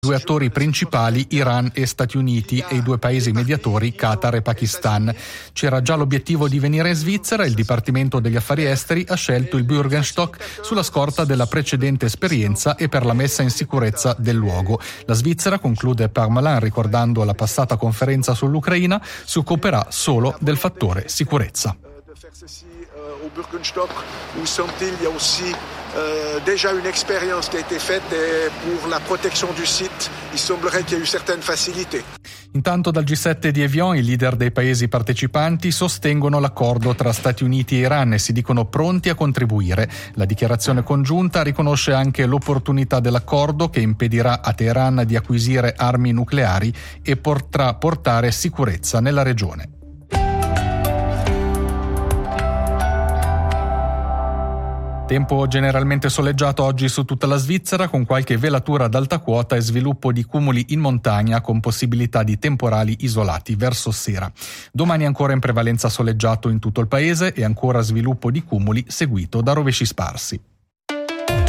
Due attori principali, Iran e Stati Uniti, e i due paesi mediatori, Qatar e Pakistan. C'era già l'obiettivo di venire in Svizzera e il Dipartimento degli Affari Esteri ha scelto il Bürgenstock sulla scorta della precedente esperienza e per la messa in sicurezza del luogo. La Svizzera, conclude Parmelin ricordando la passata conferenza sull'Ucraina, si occuperà solo del fattore sicurezza. Au Bürgenstock, où semble-t-il, il y a aussi déjà une expérience qui a été faite et pour la protection du site, il semblerait qu'il y ait eu certaines facilités. Intanto dal G7 di Evian i leader dei paesi partecipanti sostengono l'accordo tra Stati Uniti e Iran e si dicono pronti a contribuire. La dichiarazione congiunta riconosce anche l'opportunità dell'accordo che impedirà a Teheran di acquisire armi nucleari e potrà portare sicurezza nella regione. Tempo generalmente soleggiato oggi su tutta la Svizzera, con qualche velatura ad alta quota e sviluppo di cumuli in montagna con possibilità di temporali isolati verso sera. Domani ancora in prevalenza soleggiato in tutto il paese e ancora sviluppo di cumuli seguito da rovesci sparsi.